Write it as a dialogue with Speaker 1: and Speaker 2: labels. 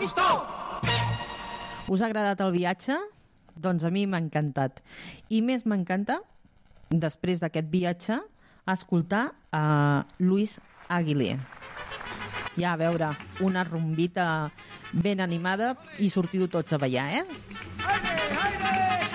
Speaker 1: Us ha agradat el viatge? Doncs a mi m'ha encantat. I més m'encanta, després d'aquest viatge, escoltar a Luis Aguilé. Ja, a veure, una rumbita ben animada i sortiu tots a ballar, eh?